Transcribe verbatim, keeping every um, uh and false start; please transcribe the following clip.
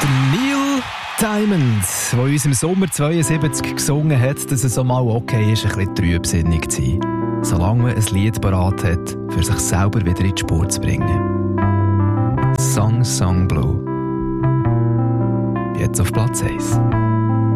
Neil Diamond, der uns im Sommer zweiundsiebzig gesungen hat, dass es auch mal okay ist, ein bisschen trübsinnig zu sein. Solange man ein Lied parat hat, für sich selber wieder in die Spur zu bringen. Song Song Blue. Jetzt auf Platz eins.